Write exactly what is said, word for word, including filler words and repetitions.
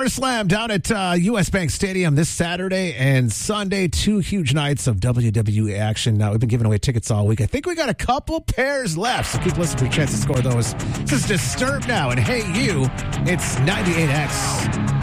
SummerSlam down at uh, U S. Bank Stadium this Saturday and Sunday. Two huge nights of W W E action. Now, we've been giving away tickets all week. I think we got a couple pairs left, so keep listening for a chance to score those. This is Disturbed now, and hey, you, it's ninety-eight X.